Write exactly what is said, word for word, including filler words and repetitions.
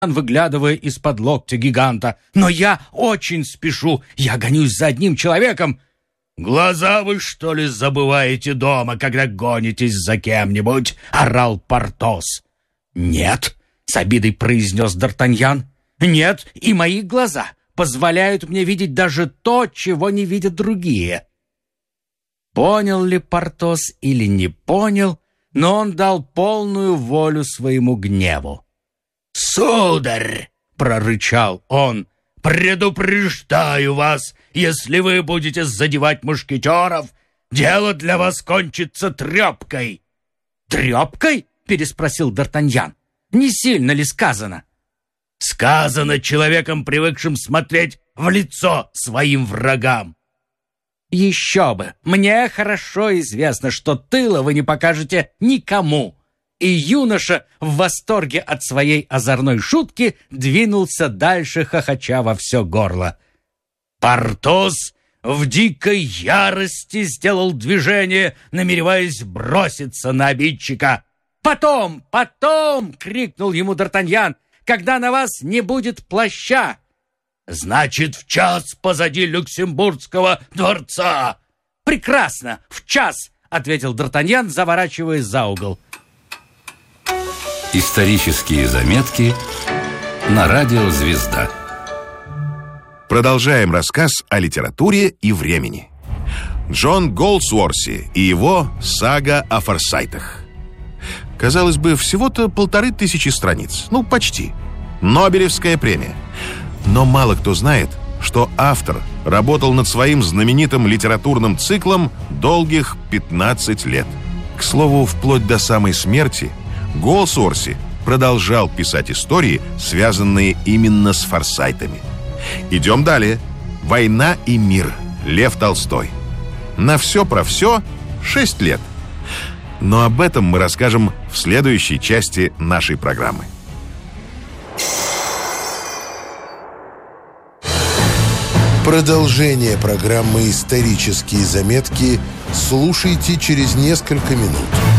выглядывая из-под локтя гиганта. «Но я очень спешу. Я гонюсь за одним человеком». «Глаза вы, что ли, забываете дома, когда гонитесь за кем-нибудь?» — орал Портос. «Нет», — с обидой произнес Д'Артаньян. «Нет, и мои глаза позволяют мне видеть даже то, чего не видят другие». Понял ли Портос или не понял, но он дал полную волю своему гневу. «Сударь!» — прорычал он. «Предупреждаю вас, если вы будете задевать мушкетеров, дело для вас кончится трепкой». «Трепкой?» — переспросил Д'Артаньян. «Не сильно ли сказано?» «Сказано человеком, привыкшим смотреть в лицо своим врагам». «Еще бы! Мне хорошо известно, что тыла вы не покажете никому». И юноша в восторге от своей озорной шутки двинулся дальше, хохоча во все горло. Портос в дикой ярости сделал движение, намереваясь броситься на обидчика. «Потом, потом!» — крикнул ему Д'Артаньян, «когда на вас не будет плаща». «Значит, в час позади Люксембургского дворца». «Прекрасно, в час!» — ответил Д'Артаньян, заворачивая за угол. Исторические заметки на радио «Звезда». Продолжаем рассказ о литературе и времени. Джон Голдсуорси и его «Сага о форсайтах». Казалось бы, всего-то полторы тысячи страниц. Ну, почти. Нобелевская премия. Но мало кто знает, что автор работал над своим знаменитым литературным циклом долгих пятнадцать лет. К слову, вплоть до самой смерти Голдсуорси продолжал писать истории, связанные именно с форсайтами. Идем далее. «Война и мир». Лев Толстой. На все про все шесть лет. Но об этом мы расскажем в следующей части нашей программы. Продолжение программы «Исторические заметки» слушайте через несколько минут.